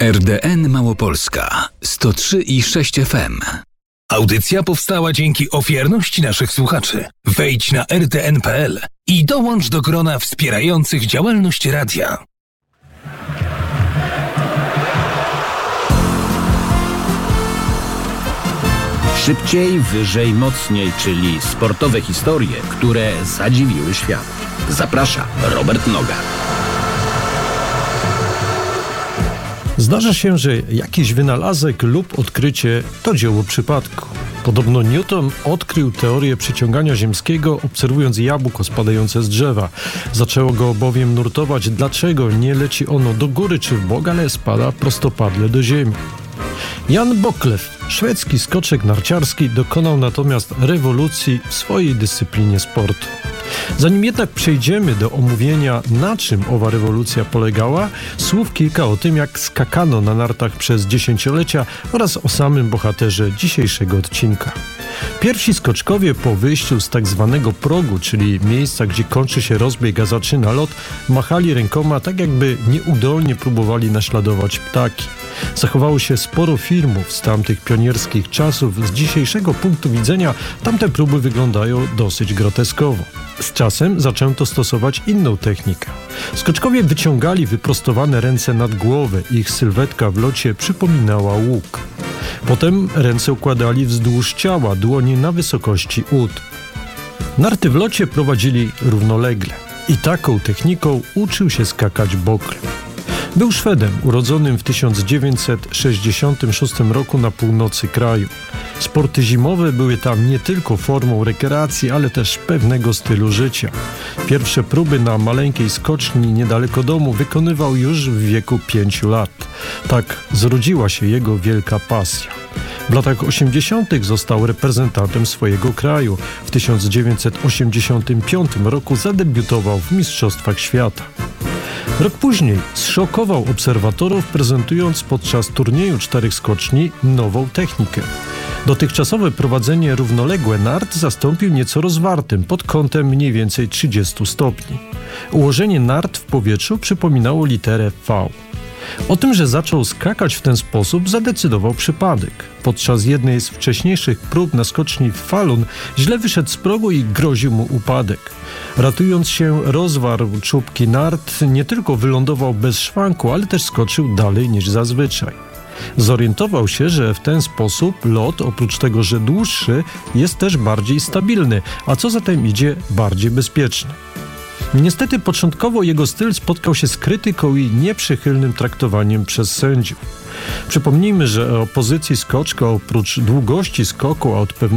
RDN Małopolska 103,6 FM. Audycja powstała dzięki ofiarności naszych słuchaczy. Wejdź na rtn.pl i dołącz do grona wspierających działalność radia. Szybciej, wyżej, mocniej, czyli sportowe historie, które zadziwiły świat. Zaprasza Robert Noga. Zdarza się, że jakiś wynalazek lub odkrycie to dzieło przypadku. Podobno Newton odkrył teorię przyciągania ziemskiego, obserwując jabłko spadające z drzewa. Zaczęło go bowiem nurtować, dlaczego nie leci ono do góry czy w bok, ale spada prostopadle do ziemi. Jan Bocklew, szwedzki skoczek narciarski, dokonał natomiast rewolucji w swojej dyscyplinie sportu. Zanim jednak przejdziemy do omówienia, na czym owa rewolucja polegała, słów kilka o tym, jak skakano na nartach przez dziesięciolecia oraz o samym bohaterze dzisiejszego odcinka. Pierwsi skoczkowie po wyjściu z tak zwanego progu, czyli miejsca, gdzie kończy się rozbieg, a zaczyna lot, machali rękoma tak, jakby nieudolnie próbowali naśladować ptaki. Zachowało się sporo filmów z tamtych pionierskich czasów. Z dzisiejszego punktu widzenia tamte próby wyglądają dosyć groteskowo. Z czasem zaczęto stosować inną technikę. Skoczkowie wyciągali wyprostowane ręce nad głowę. Ich sylwetka w locie przypominała łuk. Potem ręce układali wzdłuż ciała, dłonie na wysokości ud. Narty w locie prowadzili równolegle. I taką techniką uczył się skakać Bocklew. Był Szwedem, urodzonym w 1966 roku na północy kraju. Sporty zimowe były tam nie tylko formą rekreacji, ale też pewnego stylu życia. Pierwsze próby na maleńkiej skoczni niedaleko domu wykonywał już w wieku 5 lat. Tak zrodziła się jego wielka pasja. W latach 80. został reprezentantem swojego kraju. W 1985 roku zadebiutował w Mistrzostwach Świata. Rok później zszokował obserwatorów, prezentując podczas turnieju 4 skoczni nową technikę. Dotychczasowe prowadzenie równoległe nart zastąpił nieco rozwartym pod kątem mniej więcej 30 stopni. Ułożenie nart w powietrzu przypominało literę V. O tym, że zaczął skakać w ten sposób, zadecydował przypadek. Podczas jednej z wcześniejszych prób na skoczni w Falun źle wyszedł z progu i groził mu upadek. Ratując się, rozwarł czubki nart, nie tylko wylądował bez szwanku, ale też skoczył dalej niż zazwyczaj. Zorientował się, że w ten sposób lot, oprócz tego, że dłuższy, jest też bardziej stabilny, a co za tym idzie, bardziej bezpieczny. Niestety początkowo jego styl spotkał się z krytyką i nieprzychylnym traktowaniem przez sędziów. Przypomnijmy, że o pozycji skoczka oprócz długości skoku, a od pewnego